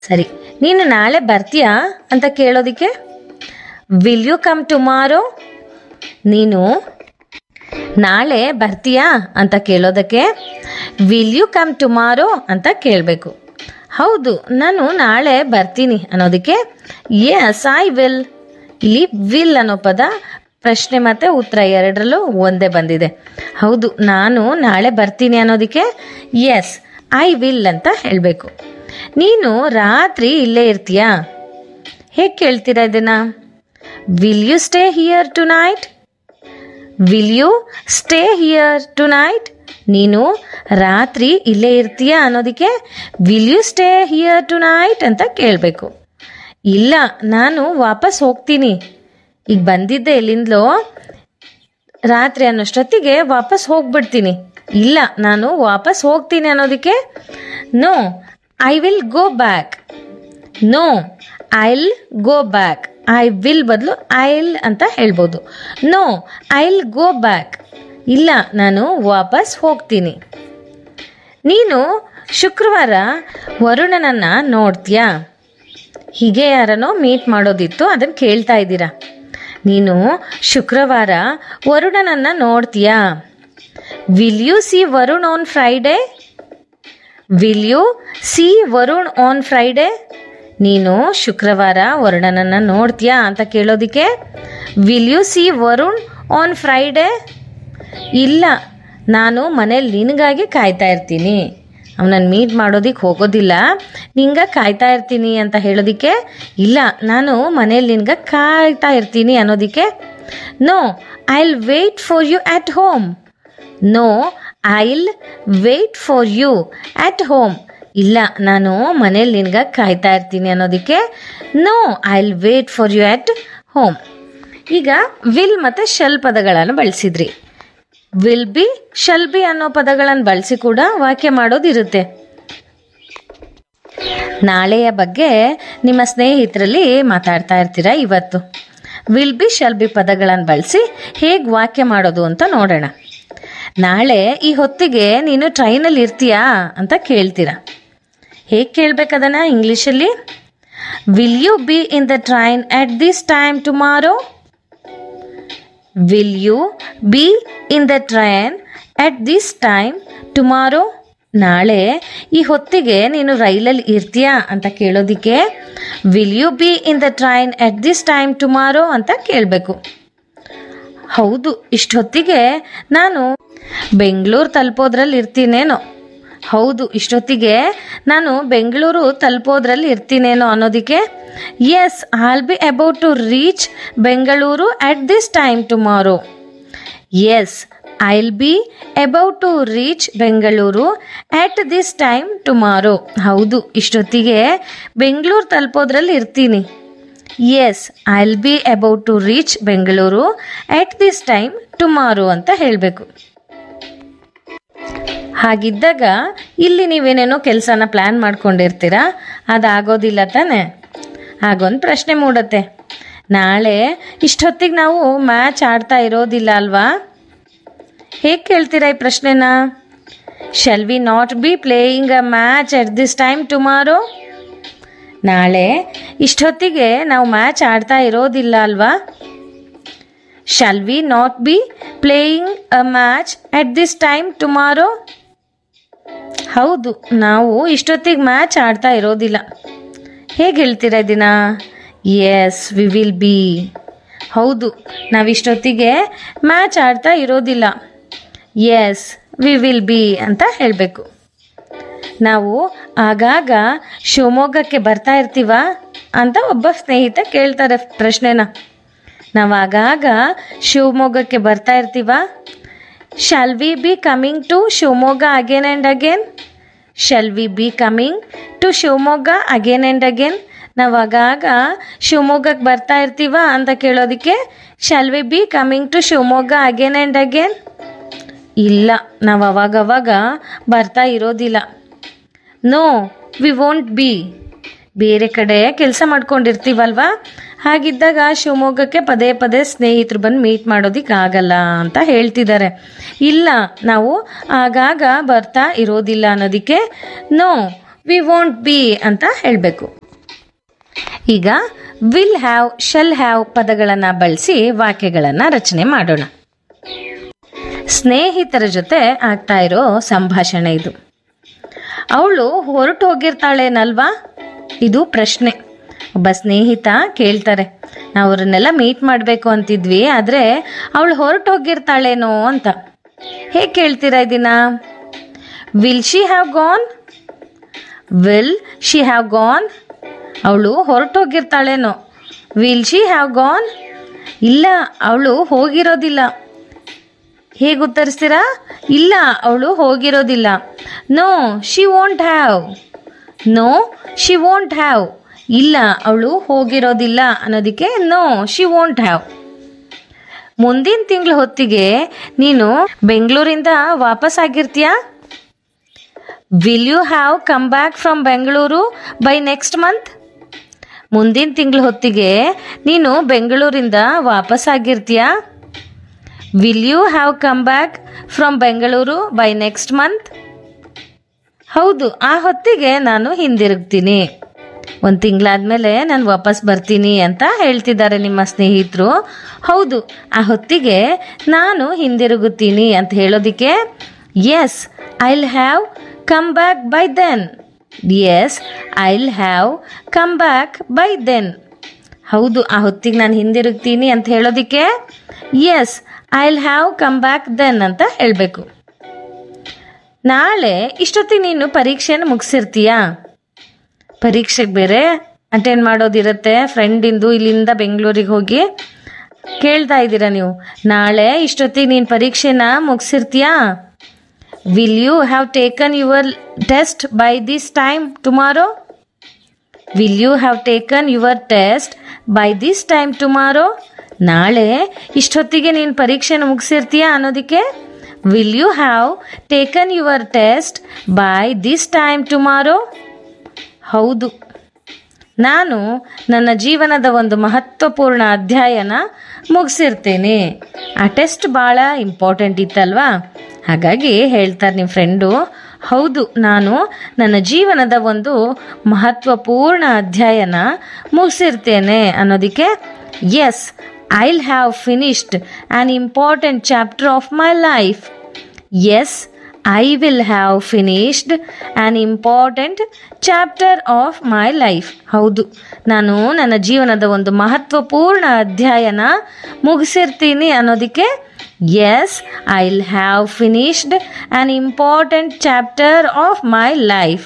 ಸರಿ, ನೀನು ನಾಳೆ ಬರ್ತೀಯಾ ಅಂತ ಕೇಳೋದಕ್ಕೆ ವಿಲ್ ಯು ಕಮ್ ಟುಮಾರೋ? ನೀನು ನಾಳೆ ಬರ್ತೀಯಾ ಅಂತ ಕೇಳೋದಕ್ಕೆ ವಿಲ್ ಯು ಕಮ್ ಟುಮಾರೋ ಅಂತ ಕೇಳಬೇಕು. ಹೌದು, ನಾನು ನಾಳೆ ಬರ್ತೀನಿ ಅನ್ನೋದಕ್ಕೆ ಎಸ್ ಐ ವಿಲ್. ಇಲ್ಲಿ ವಿಲ್ ಅನ್ನೋ ಪದ ಪ್ರಶ್ನೆ ಮತ್ತು ಉತ್ತರ ಎರಡರಲ್ಲೂ ಒಂದೇ ಬಂದಿದೆ. ಹೌದು, ನಾನು ನಾಳೆ ಬರ್ತೀನಿ ಅನ್ನೋದಕ್ಕೆ ಎಸ್ ಐ ವಿಲ್ ಅಂತ ಹೇಳಬೇಕು. ನೀನು ರಾತ್ರಿ ಇಲ್ಲೇ ಇರ್ತೀಯಾ? ಹೇಗೆ ಕೇಳ್ತೀರಾ ಇದನ್ನು? Will you stay here to night? Will you stay here to night? ನೀನು ರಾತ್ರಿ ಇಲ್ಲೇ ಇರ್ತೀಯಾ ಅನ್ನೋದಕ್ಕೆ will you stay here to night ಅಂತ ಕೇಳಬೇಕು. ಇಲ್ಲ, ನಾನು ವಾಪಸ್ ಹೋಗ್ತೀನಿ, ಈಗ ಬಂದಿದ್ದೆ ಎಲ್ಲಿಂದಲೋ, ರಾತ್ರಿ ಅನ್ನೋಷ್ಟೊತ್ತಿಗೆ ವಾಪಸ್ ಹೋಗ್ಬಿಡ್ತೀನಿ. ಇಲ್ಲ, ನಾನು ವಾಪಸ್ ಹೋಗ್ತೀನಿ ಅನ್ನೋದಕ್ಕೆ no I will go back. No I'll go back. I will ಬದಲು ಐಲ್ ಅಂತ ಹೇಳ್ಬೋದು. No I'll go back. ಇಲ್ಲ, ನಾನು ವಾಪಸ್ ಹೋಗ್ತೀನಿ. ನೀನು ಶುಕ್ರವಾರ ವರುಣನನ್ನು ನೋಡ್ತೀಯಾ? ಹೀಗೆ ಯಾರನೋ ಮೀಟ್ ಮಾಡೋದಿತ್ತು, ಅದನ್ನು ಕೇಳ್ತಾ ಇದ್ದೀರಾ. ನೀನು ಶುಕ್ರವಾರ ವರುಣನನ್ನು ನೋಡ್ತೀಯಾ? Will U C Varun on Friday? Will U C Varun on Friday? ನೀನು ಶುಕ್ರವಾರ ವರುಣನನ್ನು ನೋಡ್ತೀಯಾ ಅಂತ ಕೇಳೋದಕ್ಕೆ will U C Varun on Friday? ಇಲ್ಲ, ನಾನು ಮನೇಲಿ ನಿನಗಾಗಿ ಕಾಯ್ತಾ ಇರ್ತೀನಿ, ಅವನನ್ನು ಮೀಟ್ ಮಾಡೋದಕ್ಕೆ ಹೋಗೋದಿಲ್ಲ, ನಿಂಗೆ ಕಾಯ್ತಾ ಇರ್ತೀನಿ ಅಂತ ಹೇಳೋದಕ್ಕೆ ಇಲ್ಲ, ನಾನು ಮನೇಲಿ ನಿನ್ಗೆ ಕಾಯ್ತಾ ಇರ್ತೀನಿ ಅನ್ನೋದಕ್ಕೆ no I'll wait for you at home. No I'll wait for you at home. ಇಲ್ಲ, ನಾನು ಮನೇಲಿ ನಿನ್ಗೆ ಕಾಯ್ತಾ ಇರ್ತೀನಿ ಅನ್ನೋದಕ್ಕೆ no I'll wait for you at home. ಈಗ ವಿಲ್ ಮತ್ತು ಶಲ್ ಪದಗಳನ್ನು ಬಳಸಿದ್ರಿ. ವಿಲ್ ಬಿ, ಶಲ್ ಬಿ ಅನ್ನೋ ಪದಗಳನ್ನು ಬಳಸಿ ಕೂಡ ವಾಕ್ಯ ಮಾಡೋದಿರುತ್ತೆ. ನಾಳೆಯ ಬಗ್ಗೆ ನಿಮ್ಮ ಸ್ನೇಹಿತರಲ್ಲಿ ಮಾತಾಡ್ತಾ ಇರ್ತೀರಾ. ಇವತ್ತು ವಿಲ್ ಬಿ, ಶಲ್ ಬಿ ಪದಗಳನ್ನು ಬಳಸಿ ಹೇಗೆ ವಾಕ್ಯ ಮಾಡೋದು ಅಂತ ನೋಡೋಣ. ನಾಳೆ ಈ ಹೊತ್ತಿಗೆ ನೀನು ಟ್ರೈನಲ್ಲಿ ಇರ್ತೀಯಾ ಅಂತ ಕೇಳ್ತೀರಾ. ಹೇಗೆ ಕೇಳಬೇಕದನ್ನು ಇಂಗ್ಲೀಷಲ್ಲಿ? Will you B in the train at this time tomorrow? Will you B in the train at this time tomorrow? ನಾಳೆ ಈ ಹೊತ್ತಿಗೆ ನೀನು ರೈಲಲ್ಲಿ ಇರ್ತೀಯಾ ಅಂತ ಕೇಳೋದಕ್ಕೆ will you B in the train at this time tomorrow ಅಂತ ಕೇಳಬೇಕು. ಹೌದು, ಇಷ್ಟೊತ್ತಿಗೆ ನಾನು ಬೆಂಗಳೂರು ತಲುಪೋದ್ರಲ್ಲಿ ಇರ್ತೀನೇನೋ. ಹೌದು, ಇಷ್ಟೊತ್ತಿಗೆ ನಾನು ಬೆಂಗಳೂರು ತಲುಪೋದ್ರಲ್ಲಿ ಇರ್ತೀನೇನೋ ಅನ್ನೋದಕ್ಕೆ S I'll be about to reach Bengaluru at this time tomorrow. S I'll be about to reach Bengaluru at this time tomorrow. ಹೌದು, ಇಷ್ಟೊತ್ತಿಗೆ ಬೆಂಗಳೂರು ತಲುಪೋದ್ರಲ್ಲಿ ಇರ್ತೀನಿ. S I'll be about to reach Bengaluru at this time tomorrow ಅಂತ ಹೇಳಬೇಕು. ಹಾಗಿದ್ದಾಗ ಇಲ್ಲಿ ನೀವೇನೇನೋ ಕೆಲಸನ ಪ್ಲ್ಯಾನ್ ಮಾಡ್ಕೊಂಡಿರ್ತೀರಾ, ಅದಾಗೋದಿಲ್ಲ ತಾನೆ? ಆಗೊಂದು ಪ್ರಶ್ನೆ ಮೂಡುತ್ತೆ, ನಾಳೆ ಇಷ್ಟೊತ್ತಿಗೆ ನಾವು ಮ್ಯಾಚ್ ಆಡ್ತಾ ಇರೋದಿಲ್ಲ ಅಲ್ವಾ? ಹೇಗೆ ಕೇಳ್ತೀರಾ ಈ ಪ್ರಶ್ನೆನ? Shall we not be playing a match at this time tomorrow? ನಾಳೆ ಇಷ್ಟೊತ್ತಿಗೆ ನಾವು ಮ್ಯಾಚ್ ಆಡ್ತಾ ಇರೋದಿಲ್ಲ ಅಲ್ವಾ? Shall we not be playing a match at this time tomorrow? ಹೌದು, ನಾವು ಇಷ್ಟೊತ್ತಿಗೆ ಮ್ಯಾಚ್ ಆಡ್ತಾ ಇರೋದಿಲ್ಲ. ಹೇಗೆ ಹೇಳ್ತೀರಾ ಇದನ್ನ? S we will be. ಹೌದು, ನಾವು ಇಷ್ಟೊತ್ತಿಗೆ ಮ್ಯಾಚ್ ಆಡ್ತಾ ಇರೋದಿಲ್ಲ. ಎಸ್ ವಿ ವಿಲ್ ಬಿ ಅಂತ ಹೇಳಬೇಕು. ನಾವು ಆಗಾಗ ಶಿವಮೊಗ್ಗಕ್ಕೆ ಬರ್ತಾ ಇರ್ತೀವ ಅಂತ ಒಬ್ಬ ಸ್ನೇಹಿತ ಕೇಳ್ತಾರೆ ಪ್ರಶ್ನೆನ. ನಾವು ಆಗಾಗ ಶಿವಮೊಗ್ಗಕ್ಕೆ ಬರ್ತಾ ಇರ್ತೀವ. Shall we be coming to Shivamogga again and again? Shall we be coming to Shivamogga again and again? ನಾವು ಆಗಾಗ ಶಿವಮೊಗ್ಗಕ್ಕೆ ಬರ್ತಾ ಇರ್ತೀವ ಅಂತ ಕೇಳೋದಕ್ಕೆ shall we be coming to Shivamogga again and again? ಇಲ್ಲ, ನಾವು ಅವಾಗವಾಗ ಬರ್ತಾ ಇರೋದಿಲ್ಲ. No we won't be. ಬೇರೆ ಕಡೆ ಕೆಲಸ ಮಾಡ್ಕೊಂಡಿರ್ತೀವಲ್ವ, ಹಾಗಿದ್ದಾಗ ಶಿವಮೊಗ್ಗಕ್ಕೆ ಪದೇ ಪದೇ ಸ್ನೇಹಿತರು ಬಂದು ಮೀಟ್ ಮಾಡೋದಕ್ಕಾಗಲ್ಲ ಅಂತ ಹೇಳ್ತಿದ್ದಾರೆ. ಇಲ್ಲ, ನಾವು ಆಗಾಗ ಬರ್ತಾ ಇರೋದಿಲ್ಲ ಅನ್ನೋದಕ್ಕೆ ನೋ ವಿ ವೋಂಟ್ ಬಿ ಅಂತ ಹೇಳಬೇಕು. ಈಗ ವಿಲ್ ಹ್ಯಾವ್, ಶಲ್ ಹ್ಯಾವ್ ಪದಗಳನ್ನು ಬಳಸಿ ವಾಕ್ಯಗಳನ್ನು ರಚನೆ ಮಾಡೋಣ. ಸ್ನೇಹಿತರ ಜೊತೆ ಆಗ್ತಾ ಇರೋ ಸಂಭಾಷಣೆ ಇದು. ಅವಳು ಹೊರಟು ಹೋಗಿರ್ತಾಳೇನಲ್ವಾ? ಇದು ಪ್ರಶ್ನೆ. ಒಬ್ಬ ಸ್ನೇಹಿತ ಕೇಳ್ತಾರೆ, ನಾವು ಅವ್ರನ್ನೆಲ್ಲ ಮೀಟ್ ಮಾಡಬೇಕು ಅಂತಿದ್ವಿ, ಆದರೆ ಅವಳು ಹೊರಟು ಹೋಗಿರ್ತಾಳೇನೋ ಅಂತ. ಹೇಗೆ ಕೇಳ್ತೀರಾ ಇದನ್ನ? Will she have gone? Will she have gone? ಅವಳು ಹೊರಟು ಹೋಗಿರ್ತಾಳೇನೋ. Will she have gone? ಇಲ್ಲ, ಅವಳು ಹೋಗಿರೋದಿಲ್ಲ. ಹೇಗೆ ಉತ್ತರಿಸ್ತೀರಾ? ಇಲ್ಲ, ಅವಳು ಹೋಗಿರೋದಿಲ್ಲ. No she won't have. No she won't have. ಇಲ್ಲ, ಅವಳು ಹೋಗಿರೋದಿಲ್ಲ ಅನ್ನೋದಕ್ಕೆ ನೋ ಶಿ ವೋಂಟ್ ಹ್ಯಾವ್. ಮುಂದಿನ ತಿಂಗಳ ಹೊತ್ತಿಗೆ ನೀನು ಬೆಂಗಳೂರಿಂದ ವಾಪಸ್ ಆಗಿರ್ತೀಯಾ? Will you have come back from Bengaluru by next month? ಮುಂದಿನ ತಿಂಗಳ ಹೊತ್ತಿಗೆ ನೀನು ಬೆಂಗಳೂರಿಂದ ವಾಪಸ್ ಆಗಿರ್ತೀಯಾ? Will you have come back from Bengaluru by next month? ಹೌದು, ಆ ಹೊತ್ತಿಗೆ ನಾನು ಹಿಂದಿರುಗ್ತೀನಿ. ಒಂದು ತಿಂಗಳಾದ್ಮೇಲೆ ನಾನು ವಾಪಸ್ ಬರ್ತೀನಿ ಅಂತ ಹೇಳ್ತಿದ್ದಾರೆ ನಿಮ್ಮ ಸ್ನೇಹಿತರು. ಹೌದು, ಆ ಹೊತ್ತಿಗೆ ನಾನು ಹಿಂದಿರುಗುತ್ತೀನಿ ಅಂತ ಹೇಳೋದಕ್ಕೆ S I'll have come back by then. S I'll have come back by then. ಹೌದು, ಆ ಹೊತ್ತಿಗೆ ನಾನು ಹಿಂದಿರುಗ್ತೀನಿ ಅಂತ ಹೇಳೋದಕ್ಕೆ S I'll have come back then ಅಂತ ಹೇಳಬೇಕು. ನಾಳೆ ಇಷ್ಟೊತ್ತಿಗೆ ನೀನು ಪರೀಕ್ಷೆನ ಮುಗಿಸಿರ್ತೀಯಾ? ಪರೀಕ್ಷೆಗೆ ಬೇರೆ ಅಟೆಂಡ್ ಮಾಡೋದಿರುತ್ತೆ ಫ್ರೆಂಡಿಂದು. ಇಲ್ಲಿಂದ ಬೆಂಗಳೂರಿಗೆ ಹೋಗಿ ಕೇಳ್ತಾ ಇದ್ದೀರಾ ನೀವು, ನಾಳೆ ಇಷ್ಟೊತ್ತಿಗೆ ನೀನು ಪರೀಕ್ಷೆನ ಮುಗಿಸಿರ್ತೀಯಾ? Will you have taken your test by this time tomorrow? Will you have taken your test by this time tomorrow? ನಾಳೆ ಇಷ್ಟೊತ್ತಿಗೆ ನೀನು ಪರೀಕ್ಷೆನ ಮುಗಿಸಿರ್ತೀಯಾ ಅನ್ನೋದಕ್ಕೆ will you have taken your test by this time tomorrow? ಹೌದು, ನಾನು ನನ್ನ ಜೀವನದ ಒಂದು ಮಹತ್ವಪೂರ್ಣ ಅಧ್ಯಾಯನ ಮುಗಿಸಿರ್ತೇನೆ. ಆ ಟೆಸ್ಟ್ ಭಾಳ ಇಂಪಾರ್ಟೆಂಟ್ ಇತ್ತಲ್ವಾ? ಹಾಗಾಗಿ ಹೇಳ್ತಾರೆ ನಿಮ್ಮ ಫ್ರೆಂಡು, ಹೌದು, ನಾನು ನನ್ನ ಜೀವನದ ಒಂದು ಮಹತ್ವಪೂರ್ಣ ಅಧ್ಯಾಯನ ಮುಗಿಸಿರ್ತೇನೆ ಅನ್ನೋದಕ್ಕೆ S I'll have finished an important chapter of my life. S I will have finished an important chapter of my life. ಹೌದು, ನಾನು ನನ್ನ ಜೀವನದ ಒಂದು ಮಹತ್ವಪೂರ್ಣ ಅಧ್ಯಾಯನ ಮುಗಿಸಿರ್ತೀನಿ ಅನ್ನೋದಕ್ಕೆ S I'll have finished an important chapter of my life.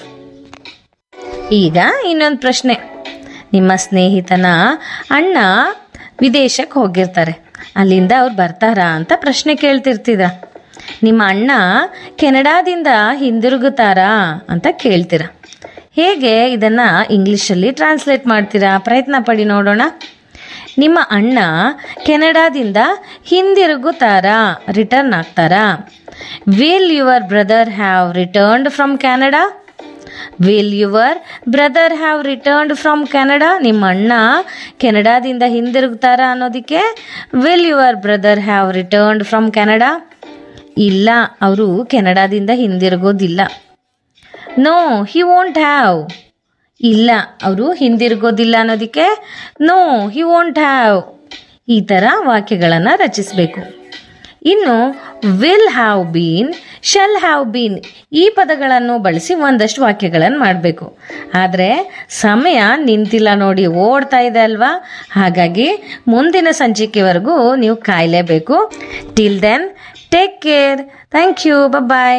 ಈಗ ಇನ್ನೊಂದು ಪ್ರಶ್ನೆ. ನಿಮ್ಮ ಸ್ನೇಹಿತನ ಅಣ್ಣ ವಿದೇಶಕ್ಕೆ ಹೋಗಿರ್ತಾರೆ, ಅಲ್ಲಿಂದ ಅವ್ರು ಬರ್ತಾರಾ ಅಂತ ಪ್ರಶ್ನೆ ಕೇಳ್ತಿರ್ತೀರ. ನಿಮ್ಮ ಅಣ್ಣ ಕೆನಡಾದಿಂದ ಹಿಂದಿರುಗುತ್ತಾರಾ ಅಂತ ಕೇಳ್ತೀರ. ಹೇಗೆ ಇದನ್ನು ಇಂಗ್ಲೀಷಲ್ಲಿ ಟ್ರಾನ್ಸ್ಲೇಟ್ ಮಾಡ್ತೀರಾ? ಪ್ರಯತ್ನ ಪಡಿ ನೋಡೋಣ. ನಿಮ್ಮ ಅಣ್ಣ ಕೆನಡಾದಿಂದ ಹಿಂದಿರುಗುತ್ತಾರಾ, ರಿಟರ್ನ್ ಆಗ್ತಾರಾ? Will your brother have returned from Canada? Will your brother have returned from Canada? ನಿಮ್ಮ ಅಣ್ಣ ಕೆನಡಾದಿಂದ ಹಿಂದಿರುಗ್ತಾರಾ ಅನ್ನೋದಕ್ಕೆ will your brother have returned from Canada? ಇಲ್ಲ, ಅವರು ಕೆನಡಾದಿಂದ ಹಿಂದಿರುಗೋದಿಲ್ಲ. No he won't have. ಇಲ್ಲ, ಅವರು ಹಿಂದಿರುಗೋದಿಲ್ಲ ಅನ್ನೋದಕ್ಕೆ ನೋ ಹಿ ವೋಂಟ್ ಹ್ಯಾವ್. ಈ ಥರ ವಾಕ್ಯಗಳನ್ನು ರಚಿಸಬೇಕು. ಇನ್ನು will have been, shall have been ಈ ಪದಗಳನ್ನು ಬಳಸಿ ಒಂದಷ್ಟು ವಾಕ್ಯಗಳನ್ನು ಮಾಡಬೇಕು. ಆದರೆ ಸಮಯ ನಿಂತಿಲ್ಲ ನೋಡಿ, ಓಡ್ತಾ ಇದೆ ಅಲ್ವಾ? ಹಾಗಾಗಿ ಮುಂದಿನ ಸಂಚಿಕೆವರೆಗೂ ನೀವು ಕಾಯಲೇಬೇಕು. Till then take care. Thank you. ಬಾಯ್.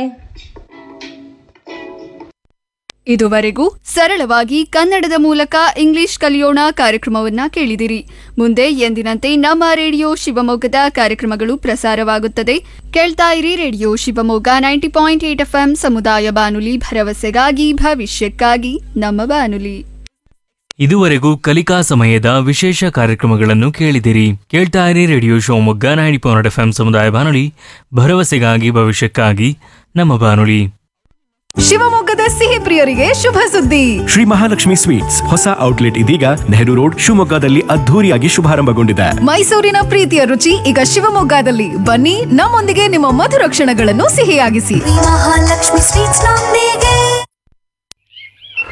ಇದುವರೆಗೂ ಸರಳವಾಗಿ ಕನ್ನಡದ ಮೂಲಕ ಇಂಗ್ಲಿಷ್ ಕಲಿಯೋಣ ಕಾರ್ಯಕ್ರಮವನ್ನ ಕೇಳಿದಿರಿ. ಮುಂದೆ ಎಂದಿನಂತೆ ನಮ್ಮ ರೇಡಿಯೋ ಶಿವಮೊಗ್ಗದ ಕಾರ್ಯಕ್ರಮಗಳು ಪ್ರಸಾರವಾಗುತ್ತದೆ. ಕೇಳ್ತಾ ಇರಿ ರೇಡಿಯೋ ಶಿವಮೊಗ್ಗ 90.8 FM ಸಮುದಾಯ ಬಾನುಲಿ, ಭರವಸೆಗಾಗಿ ಭವಿಷ್ಯಕ್ಕಾಗಿ ನಮ್ಮ ಬಾನುಲಿ. ಇದುವರೆಗೂ ಕಲಿಕಾ ಸಮಯದ ವಿಶೇಷ ಕಾರ್ಯಕ್ರಮಗಳನ್ನು ಕೇಳಿದಿರಿ. ಕೇಳ್ತಾ ಇರಿ ರೇಡಿಯೋ ಶಿವಮೊಗ್ಗ 90.8 FM ಸಮುದಾಯ ಬಾನುಲಿ, ಭರವಸೆಗಾಗಿ ಭವಿಷ್ಯಕ್ಕಾಗಿ ನಮ್ಮ ಬಾನುಲಿ. ಶಿವಮೊಗ್ಗದ ಸಿಹಿ ಪ್ರಿಯರಿಗೆ ಶುಭ ಸುದ್ದಿ. ಶ್ರೀ ಮಹಾಲಕ್ಷ್ಮಿ ಸ್ವೀಟ್ಸ್ ಹೊಸ ಔಟ್ಲೆಟ್ ಇದೀಗ ನೆಹರು ರೋಡ್ ಶಿವಮೊಗ್ಗದಲ್ಲಿ ಅದ್ಧೂರಿಯಾಗಿ ಶುಭಾರಂಭಗೊಂಡಿದೆ. ಮೈಸೂರಿನ ಪ್ರೀತಿಯ ರುಚಿ ಈಗ ಶಿವಮೊಗ್ಗದಲ್ಲಿ. ಬನ್ನಿ, ನಮ್ಮೊಂದಿಗೆ ನಿಮ್ಮ ಮಧುರ ಕ್ಷಣಗಳನ್ನು ಸಿಹಿಯಾಗಿಸಿ. ಮಹಾಲಕ್ಷ್ಮಿ ಸ್ವೀಟ್ಸ್ ನೊಂದಿಗೆ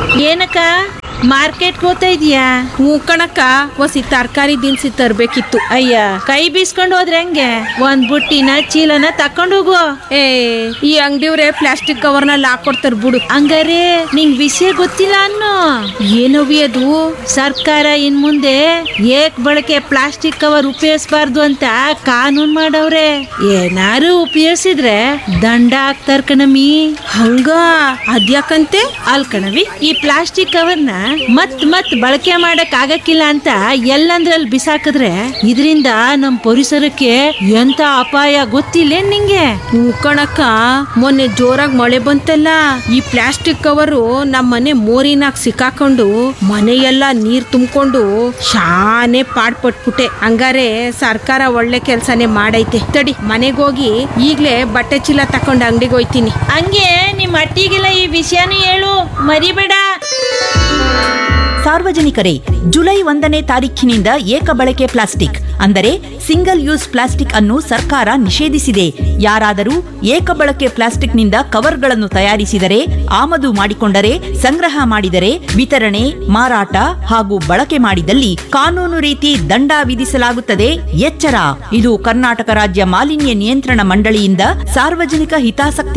ಏನಕ್ಕ ಮಾರ್ಕೆಟ್ಗೆ ಹೋಗ್ತಾ ಇದೀಯಾ? ಹ್ಞೂ ಕಣಕ್ಕ, ಒಸಿ ತರಕಾರಿ ದಿನಸಿ ತರ್ಬೇಕಿತ್ತು. ಅಯ್ಯ, ಕೈ ಬೀಸ್ಕೊಂಡು ಹೋದ್ರೆ ಹೆಂಗೆ? ಒಂದ್ ಬುಟ್ಟಿನ ಚೀಲನ ತಕೊಂಡು ಹೋಗು. ಏ, ಈ ಅಂಗಡಿಯವ್ರೆ ಪ್ಲಾಸ್ಟಿಕ್ ಕವರ್ನಲ್ಲಿ ಹಾಕೊಡ್ತಾರ ಬಿಡು. ಹಂಗಾರೆ ನಿಂಗ್ ವಿಷಯ ಗೊತ್ತಿಲ್ಲ ಅನ್ನೋ? ಏನವಿ ಅದು? ಸರ್ಕಾರ ಇನ್ ಮುಂದೆ ಏಕ್ ಬಳಕೆ ಪ್ಲಾಸ್ಟಿಕ್ ಕವರ್ ಉಪಯೋಗಿಸಬಾರ್ದು ಅಂತ ಕಾನೂನ್ ಮಾಡವ್ರೆ. ಏನಾರು ಉಪಯೋಗಿಸಿದ್ರೆ ದಂಡ ಹಾಕ್ತಾರ ಕಣಮಿ. ಹಂಗ ಅದ್ಯಾಕಂತೆ? ಅಲ್ ಕಣವಿ, ಈ ಪ್ಲಾಸ್ಟಿಕ್ ಕವರ್ನ ಮತ್ ಬಳಕೆ ಮಾಡಕ್ ಆಗಕ್ಕಿಲ್ಲ ಅಂತ ಎಲ್ಲಂದ್ರಲ್ಲಿ ಬಿಸಾಕಿದ್ರೆ ಇದರಿಂದ ನಮ್ ಪರಿಸರಕ್ಕೆ ಎಂತ ಅಪಾಯ ಗೊತ್ತಿಲ್ಲ ನಿಂಗೆ? ಹ್ಞೂ ಕಣಕ್ಕ, ಮೊನ್ನೆ ಜೋರಾಗಿ ಮಳೆ ಬಂತಲ್ಲ, ಈ ಪ್ಲಾಸ್ಟಿಕ್ ಕವರು ನಮ್ಮ ಮನೆ ಮೋರಿನಾಗ ಸಿಕ್ಕಾಕೊಂಡು ಮನೆಯೆಲ್ಲ ನೀರ್ ತುಂಬಿಕೊಂಡು ಶಾನೆ ಪಾಡ್ಪಟ್ಬಿಟ್ಟೆ. ಹಂಗಾರೆ ಸರ್ಕಾರ ಒಳ್ಳೆ ಕೆಲ್ಸನೇ ಮಾಡೈತೆ. ತಡಿ, ಮನೆಗೋಗಿ ಈಗ್ಲೇ ಬಟ್ಟೆ ಚೀಲ ತಕೊಂಡು ಅಂಗಡಿಗೆ ಹೋಯ್ತೀನಿ. ಹಂಗೆ ನಿಮ್ ಅಟ್ಟಿಗೆಲ್ಲ ಈ ವಿಷಯನೂ ಹೇಳು, ಮರಿಬೇಡ. ಸಾರ್ವಜನಿಕರೇ, ಜುಲೈ 1ನೇ ತಾರೀಖಿನಿಂದ ಏಕಬಳಕೆ ಪ್ಲಾಸ್ಟಿಕ್ ಅಂದರೆ ಸಿಂಗಲ್ ಯೂಸ್ ಪ್ಲಾಸ್ಟಿಕ್ ಅನ್ನು ಸರ್ಕಾರ ನಿಷೇಧಿಸಿದೆ. ಯಾರಾದರೂ ಏಕಬಳಕೆ ಪ್ಲಾಸ್ಟಿಕ್ನಿಂದ ಕವರ್ಗಳನ್ನು ತಯಾರಿಸಿದರೆ, ಆಮದು ಮಾಡಿಕೊಂಡರೆ, ಸಂಗ್ರಹ ಮಾಡಿದರೆ, ವಿತರಣೆ, ಮಾರಾಟ ಹಾಗೂ ಬಳಕೆ ಮಾಡಿದಲ್ಲಿ ಕಾನೂನು ರೀತಿ ದಂಡ ವಿಧಿಸಲಾಗುತ್ತದೆ. ಎಚ್ಚರ! ಇದು ಕರ್ನಾಟಕ ರಾಜ್ಯ ಮಾಲಿನ್ಯ ನಿಯಂತ್ರಣ ಮಂಡಳಿಯಿಂದ ಸಾರ್ವಜನಿಕ ಹಿತಾಸಕ್ತಿ